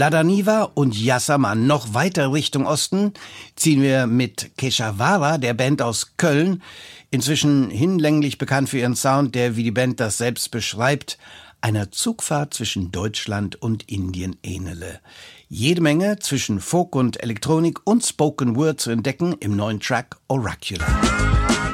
Ladaniva und Yasaman. Noch weiter Richtung Osten ziehen wir mit Keshavara, der Band aus Köln, inzwischen hinlänglich bekannt für ihren Sound, der, wie die Band das selbst beschreibt, einer Zugfahrt zwischen Deutschland und Indien ähnele. Jede Menge zwischen Folk und Elektronik und Spoken Word zu entdecken im neuen Track Oracular.